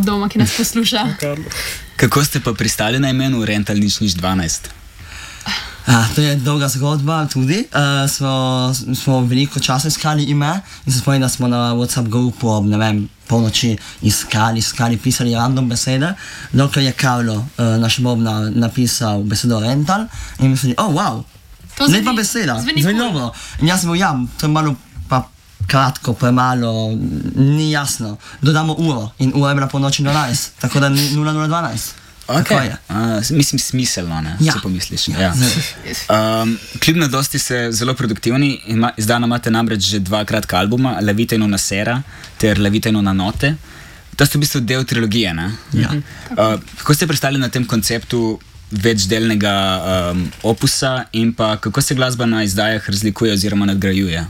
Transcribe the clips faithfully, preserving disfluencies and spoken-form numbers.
od doma, ki nas posluša. Kako ste pa pristali na imenu Rental nič nič dvanajst? Ah, to je dolga zgodba tudi. Uh, smo, smo veliko časa iskali ime in se spomnim, da smo na WhatsApp grupu ob, ne vem, polnoči iskali, iskali, pisali random besede, dokler je Karlo, uh, naš bobnar, napisal besedo Rental in mislili, oh, wow, lepa beseda, zveni dobro. In jaz sem bil, ja, to je malo pa kratko, premalo, ni jasno. Dodamo uro in ura je bila polnoči dvanajst, tako da nula nula dvanajst. Okay. Uh, mislim, smiselno, ne? Ja. Si pomisliš. Ja. Um, kljub mladosti ste zelo produktivni, ima, izdana imate namreč že dva kratka albuma, La vita in una sera ter La vita in una notte. To ste v bistvu del trilogije, ne? Ja. Uh, kako ste pristali na tem konceptu večdelnega um, opusa in pa kako se glasba na izdajah razlikuje oziroma nadgrajuje?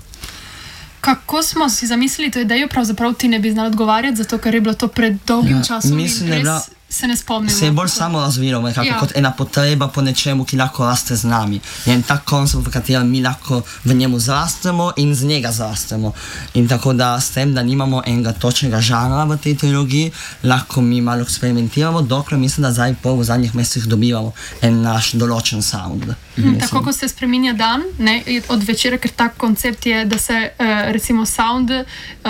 Kako smo si zamislili to idejo, pravzaprav ti ne bi znali odgovarjati, zato ker je bilo to pred dolgim ja, časom mislim, in res bila, se ne spomnimo. Se je bolj samo razvilo, nekako, ja. Kot ena potreba po nečemu, ki lahko raste z nami. Je en tak koncept, v katerem mi lahko v njemu zrastemo in z njega zrastemo. In tako da s tem, da nimamo enega točnega žanra v tej trilogiji, lahko mi malo eksperimentiramo, dokler mislim, da zdaj po v zadnjih mesecih dobivamo en naš določen sound. Hmm, tako kot se spreminja dan, ne, od večera, ker tak koncept je, da se uh, recimo sound uh,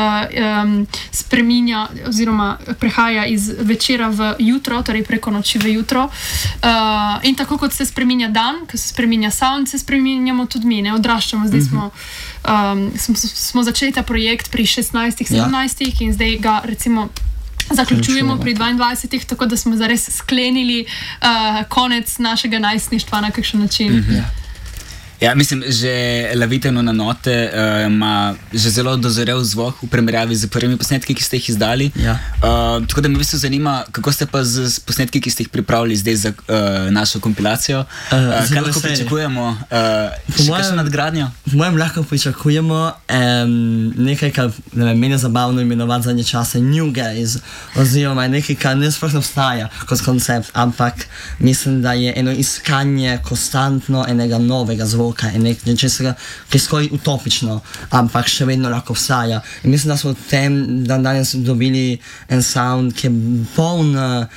um, spreminja oziroma prehaja iz večera v jutro, torej preko noči v jutro. Uh, in tako kot se spreminja dan, ko se spreminja sound, se spreminjamo tudi mi, ne, odraščamo. Zdaj smo, um, smo, smo začeli ta projekt pri šestnajstih, sedemnajstih ja. In zdaj ga recimo zaključujemo pri dvaindvajsetih, tako da smo zares sklenili uh, konec našega najstništva na kakšen način. Mm-hmm. Ja, mislim, že La vita in una notte uh, ima že zelo dozorel zvok v primerjavi z prvimi posnetki, ki ste jih izdali. Ja. Uh, tako da me v bistvu zanima, kako ste pa z, z posnetki, ki ste jih pripravili zdaj za uh, našo kompilacijo. Uh, uh, kaj lahko veseli. pričakujemo? Uh, še kakšno nadgradnjo? V mojem lahko pričakujemo um, nekaj, kar ne vem, meni je zabavno imenovati zadnje čase New Gaze, oziroma nekaj, kar ne sploh ne obstaja kot koncept, ampak mislim, da je eno iskanje konstantno enega novega zvoka. Nečesega, ki je skoraj utopično, ampak še vedno lahko obstaja. In mislim, da smo v tem, da danes dobili en sound, ki je poln uh,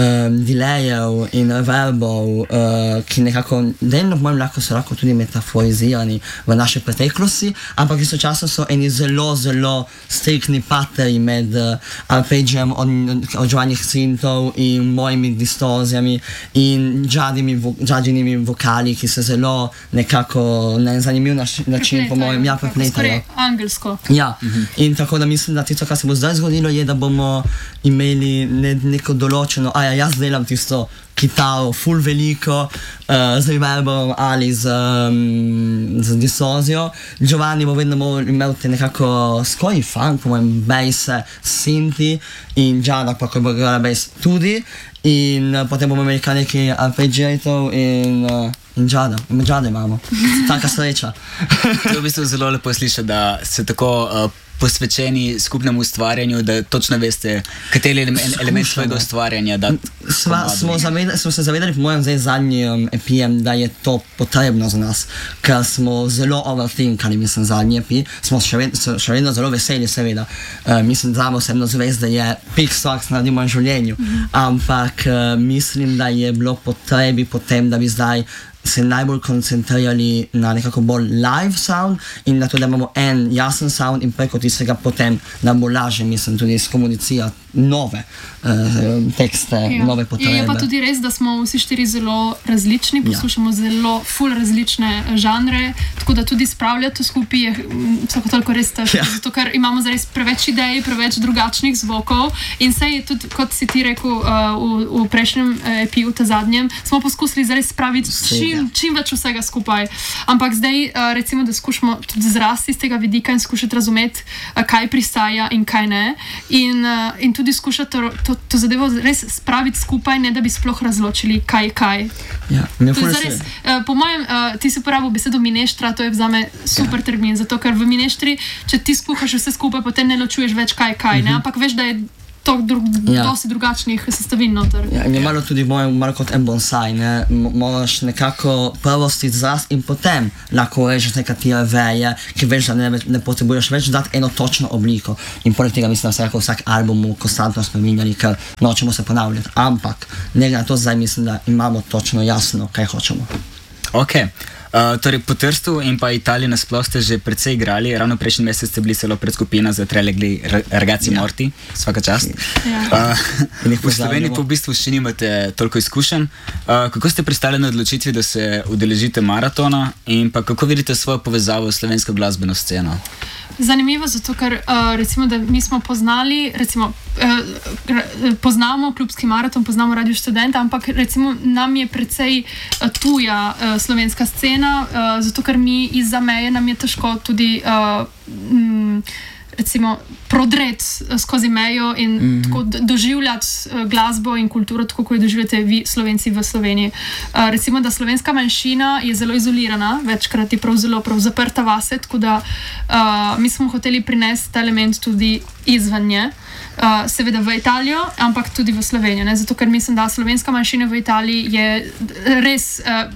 delayev in reverbov, uh, ki nekako, delno po mojem lahko so lahko tudi metaforizirani v naše preteklosti, ampak istočasno so eni zelo, zelo striktni patterni med uh, arpeggijem od žvanjih sintov in mojimi distorzijami in džadžinimi vo, vokali, ki se zelo nekako na en zanimiv naš, način, po mojem, ja, prepletajo. Angelsko. Ja, uh-huh. In tako da mislim, da tisto, kar se bo zdaj zgodilo, je, da bomo imeli ne, neko določeno, a ja, jaz delam tisto kitaro, ful veliko, uh, z reverbom ali z, um, z distorzijo. Giovanni bo vedno imel te nekako skoraj funk, po mojem, basse, sinti in Giada pa, ko bo igrala bass tudi. In uh, potem bomo imeli kar nekaj arpeggiatov in uh, in Giada, in Giada imamo. Taka sreča. To je v bistvu zelo lepo slišati, da se tako uh, posvečeni skupnemu ustvarjanju, da točno veste, kateri element, element svojega ustvarjanja dati. Sva, smo, zaveda, smo se zavedali po mojem zdaj zadnjem E P-jem, da je to potrebno za nas, ker smo zelo overthinkali, mislim, zadnji E P, smo še vedno, še vedno zelo veseli, seveda. Uh, mislim, da osebno zvezda je pik stvar, ki naredimo v življenju, mm-hmm. ampak uh, mislim, da je bilo potrebi potem, da bi zdaj se najbolj koncentrirali na nekako bolj live sound in na to, da imamo en jasen sound in preko tistega potem nam bo lažje, mislim, tudi skomunicirati nove uh, tekste, ja. Nove potrebe. Je pa tudi res, da smo vsi štiri zelo različni, poslušamo ja. Zelo ful različne žanre, tako da tudi spravljati to skupaj je vsako toliko res težko, ja. Zato ker imamo zares preveč idej, preveč drugačnih zvokov in sej tudi, kot si ti rekel uh, v, v prejšnjem E P-u, ta zadnjem, smo poskusili zares spraviti čim, čim več vsega skupaj. Ampak zdaj uh, recimo, da skušamo tudi zrasti iz tega vidika in skušati razumeti, uh, kaj pristaja in kaj ne. In, uh, in tudi skušati to, to, to zadevo res spraviti skupaj, ne da bi sploh razločili, kaj je kaj. Ja, zares, uh, po mojem, uh, ti si uporabil besedo mineštra, to je zame super ja. Termin, zato ker v mineštri, če ti skuhaš vse skupaj, potem ne ločuješ več kaj je kaj, uh-huh. ne? Ampak veš, da je Dru ja. dosti drugačnih sestavin noter. Ja, in je malo tudi moj, malo kot en bonsai, ne? Moraš nekako prvo stiti zas in potem lahko režeš nekatere veje, ki veš, da ne, ne potrebuješ več dati eno točno obliko. In poleg tega mislim, da se lahko vsak album konstantno spreminjali, ker nočemo se ponavljati. Ampak ne na to zdaj mislim, da imamo točno jasno, kaj hočemo. Ok. Uh, torej, po Trstu in pa Italiji nasploh ste že precej igrali, ravno prejšnji mesec ste bili celo predskupina za Trelegli Ragazzi ja. Morti, svaka čast. Ja. Uh, v Sloveniji pa v bistvu še nimate toliko izkušenj. Uh, kako ste pristali na odločitvi, da se udeležite maratona in pa kako vidite svojo povezavo s slovensko glasbeno sceno? Zanimivo, zato ker uh, recimo, da mi smo poznali, recimo, uh, poznamo klubski maraton, poznamo Radio Študent, ampak recimo nam je precej uh, tuja uh, slovenska scena, uh, zato ker mi izza meje nam je težko tudi uh, m, recimo prodret skozi mejo in mm-hmm. tako doživljati glasbo in kulturo, tako kot jo doživljate vi, Slovenci v Sloveniji. Uh, recimo, da slovenska manjšina je zelo izolirana, večkrat je prav zelo prav zaprta vase, tako da uh, mi smo hoteli prinesti ta element tudi izven nje. Uh, seveda v Italijo, ampak tudi v Slovenijo, ne? Zato ker mislim, da slovenska manjšina v Italiji je res uh,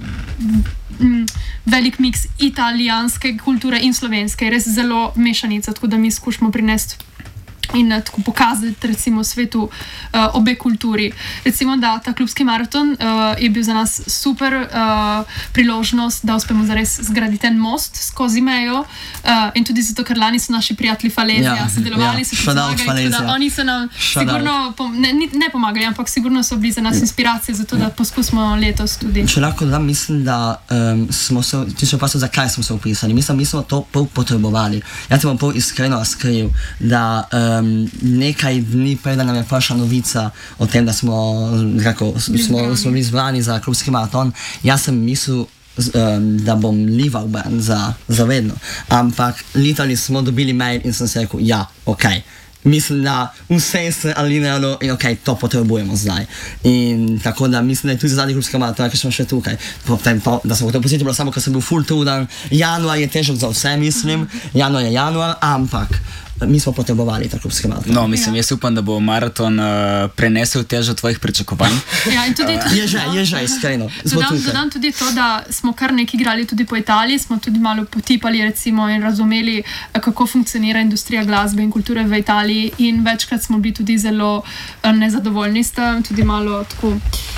m, velik miks italijanske kulture in slovenske, res zelo mešanica, tako da mi skušamo prinesti in tako pokazati recimo svetu uh, obe kulturi. Recimo, da ta klubski maraton uh, je bil za nas super uh, priložnost, da uspemo zares zgraditi en most skozi mejo uh, in tudi zato, ker lani so naši prijatelji Falezija ja, sodelovali, ja. so pomagali, da oni so nam Shout sigurno, pom ne, ne pomagali, ampak sigurno so bili za nas inspiracije za to, da poskusimo letos tudi. Če lahko da, mislim, da um, smo se, ti še vprašali, zakaj smo se upisali. Mislim, mi smo to pol potrebovali. Jaz te bom pol iskreno razkril, da um, nekaj dni prej, da nam je prišla novica o tem, da smo, kako, smo, smo bili zbrani za klubski maraton, jaz sem mislil, um, da bom lival band za, za vedno. Ampak litali smo dobili mail in sem se rekel, ja, ok. Mislim, da vse se alinejalo in ok, to potrebujemo zdaj. In tako da mislim, da je tudi zadnji klubski maraton, ker smo še tukaj. Potem, po, da sem hotel posjetiti, bilo samo, ker sem bil full trudan. Januar je težek za vse, mislim. Januar je januar, ampak mi smo potrebovali ta klubski maraton. No, mislim, jaz upam, da bo maraton uh, prenesel težo tvojih pričakovanj. Ja, in tudi, tudi je že, je že, iskreno. Dodam, dodam tudi to, da smo kar nekaj igrali tudi po Italiji, smo tudi malo potipali recimo in razumeli, kako funkcionira industrija glasbe in kulture v Italiji in večkrat smo bili tudi zelo uh, nezadovoljni s tem, tudi malo tako,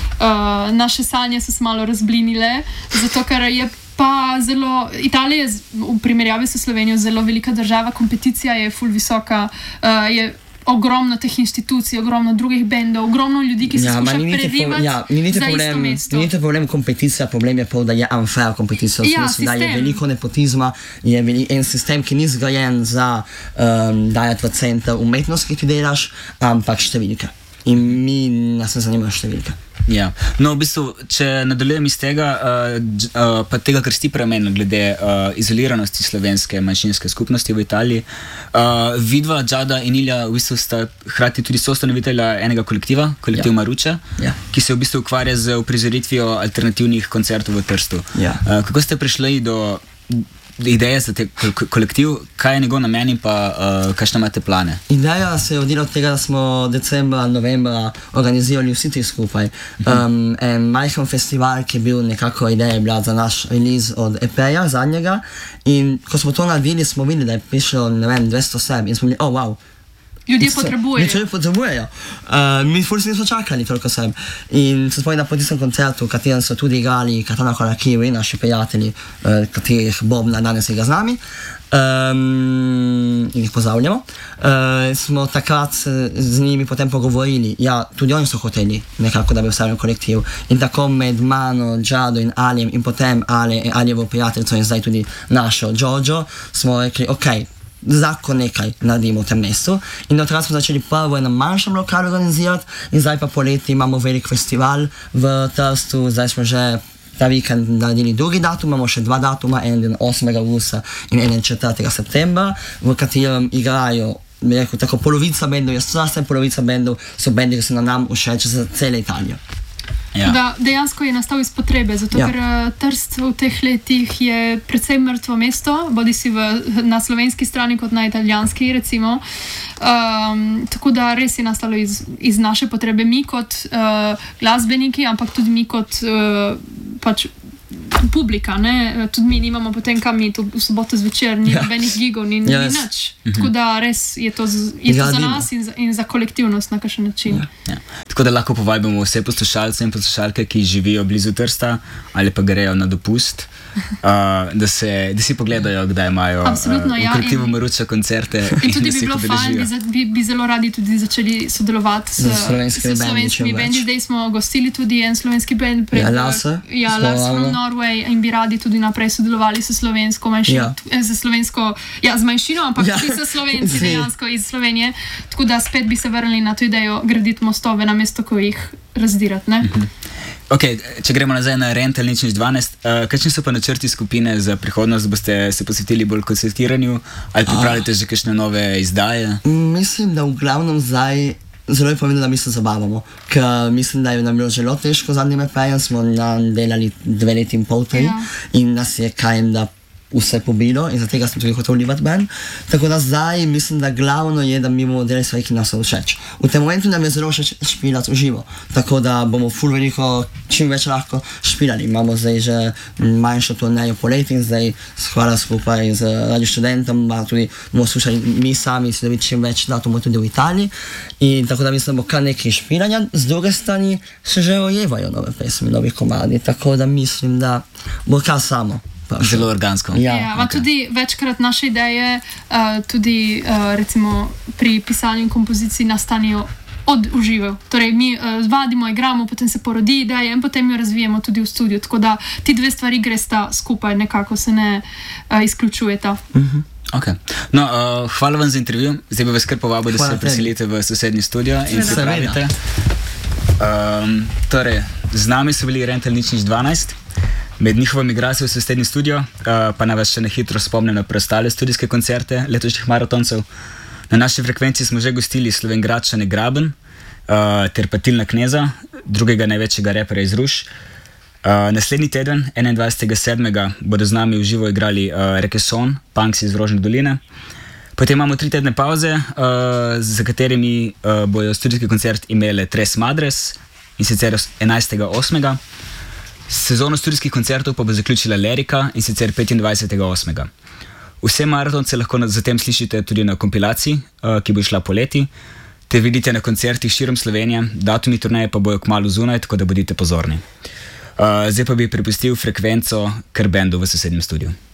uh, naše sanje so se malo razblinile, zato ker je pa zelo, Italija je v primerjavi s Slovenijo zelo velika država, kompeticija je ful visoka, uh, je ogromno teh institucij, ogromno drugih bendov, ogromno ljudi, ki se ja, skuša prerivati ja, za problem, isto mesto. Ni to problem kompeticija, problem je pa, da je unfair kompeticija, ja, da je veliko nepotizma, je veliko, en sistem, ki ni zgrajen za um, dajati v center umetnost, ki ti delaš, ampak številke. In mi nas ne zanimajo številke. Ja. No, v bistvu, če nadaljujem iz tega, uh, uh, pa tega, kar si premenil glede uh, izoliranosti slovenske manjšinske skupnosti v Italiji, uh, vidva, Džada in Ilja v bistvu sta hkrati tudi soustanovitelja enega kolektiva, kolektiv ja. Maruče, ja. ki se v bistvu ukvarja z uprizoritvijo alternativnih koncertov v Trstu. Ja. Uh, kako ste prišli do ideje za te kolektiv, kaj je njegov namen in pa uh, kakšne imate plane? Ideja se je odvila od tega, da smo decembra, novembra organizirali vsi ti skupaj. Um, en majhen festival, ki je bil nekako ideja bila za naš release od E P-ja, zadnjega, in ko smo to naredili, smo videli, da je prišlo, ne vem, dvesto oseb in smo bili, oh, wow. Ljudje potrebujejo. Ljudje potrebujejo. Uh, mi fulci nismo čakali toliko sem. In se spomnim, da po tistem koncertu, v katerem so tudi igrali Katana Korakivi, naši prijatelji, uh, katerih Bob na danes igra z nami, um, in jih pozdravljamo, uh, smo takrat z njimi potem pogovorili, ja, tudi oni so hoteli nekako, da bi vstavili kolektiv. In tako med mano, Džado in Alijem in potem Ali, Alijevo prijateljico in zdaj tudi našo Giorgio, smo rekli, ok, lahko nekaj naredimo v tem mestu. In od takrat smo začeli prvo na manjšem lokalu organizirati in zdaj pa poleti imamo velik festival v Trstu, zdaj smo že ta vikend naredili drugi datum, imamo še dva datuma, en osmega avgusta in en četrtega septembra, v katerem igrajo, bi rekel, tako polovica bendov, jaz sem polovica bendov, so bendi, ki so na nam všeč za celo Italijo. Ja. Da dejansko je nastal iz potrebe, zato ja. ker Trst v teh letih je precej mrtvo mesto, bodi si v, na slovenski strani kot na italijanski, recimo. Um, tako da res je nastalo iz, iz naše potrebe, mi kot uh, glasbeniki, ampak tudi mi kot uh, pač publika, ne? Tudi mi nimamo potem kam iti v soboto zvečer, ni nobenih ja. gigov, ni, yes. ni nič. Mm-hmm. Tako da res je to, z, je to za nas in za, in za kolektivnost na kakšen način. Ja. Ja. Tako da lahko povabimo vse poslušalce in poslušalke, ki živijo blizu Trsta ali pa grejo na dopust, uh, da, se, da si pogledajo, kdaj imajo uh, v kolektivu Maruča koncerte. In tudi in bi bilo fajn, bi, bi, bi zelo radi tudi začeli sodelovati s, s slovenskimi, slovenskimi bendi. Zdaj smo gostili tudi en slovenski bend. Pred, ja, Lase. Ja, Lase from Norway in bi radi tudi naprej sodelovali s slovensko manjšino. Ja. Z slovensko, ja, z manjšino, ampak ja. tudi s Slovenci dejansko iz Slovenije. Tako da spet bi se vrnili na to idejo graditi mostove na mesto, ko jih razdirati. Mhm. Okay, če gremo nazaj na Rental nič nič dvanajst, uh, kakšni so pa načrti skupine za prihodnost? Boste se posvetili bolj koncertiranju ali pripravljate že kakšne nove izdaje? Mislim, da v glavnem zdaj zelo je povedano, da mi se zabavamo, ker mislim, da je nam bilo zelo težko zadnjim E P-jem, smo nam delali dve leti in pol tej ja. in nas je kaj da vse pobilo in zato smo tudi hoteli livati band. Tako da zdaj mislim, da glavno je, da mi bomo delali stvari, ki nas všeč. V tem momentu nam je zelo všeč špilati v živo, tako da bomo ful veliko, čim več lahko špilali. Imamo zdaj že manjšo turnejo poleti in zdaj hvala skupaj z Radio Študentom, tudi bomo slušali mi sami, si dobiti čim več datumov tudi v Italiji. In tako da mislim, da bo kar nekaj špilanja. Z druge strani se že ojevajo nove pesmi, novi komadi, tako da mislim, da bo kar samo. Zelo organsko. Ja, ja, okay. Tudi večkrat naše ideje, uh, tudi uh, recimo pri pisanju in kompoziciji nastanejo od užival. Torej, mi uh, vadimo, igramo, potem se porodi ideja in potem jo razvijemo tudi v studiu. Tako da ti dve stvari gresta skupaj, nekako se ne uh, izključujeta. Mm-hmm. Okay. No, uh, hvala vam za intervju. Zdaj bi vas kar povabil, da se preselite v sosednji studio in se pripravite. Um, torej, z nami so bili Rental nič nič dvanajst. Med njihovimi igralci v sosednji studio, uh, pa naj vas še na hitro spomnim na preostale studijske koncerte letošnjih maratoncev. Na naši frekvenci smo že gostili Slovengradčane Graben uh, ter pa Tilna Kneza, drugega največjega repera iz Ruš. Uh, naslednji teden, enaindvajsetega sedmega, bodo z nami v živo igrali uh, Rekeson, punks iz Rožne doline. Potem imamo tri tedne pauze, uh, za katerimi uh, bojo studijski koncert imele Tres Madres in sicer enajstega osmega. Sezono studijskih koncertov pa bo zaključila Lerika in sicer petindvajsetega osmega. Vse maratonce lahko zatem slišite tudi na kompilaciji, ki bo šla poleti, te vidite na koncertih širom Slovenije, datumi turneje pa bojo kmalu zunaj, tako da bodite pozorni. Zdaj pa bi prepustil frekvenco kar bendu v sosednjem studiu.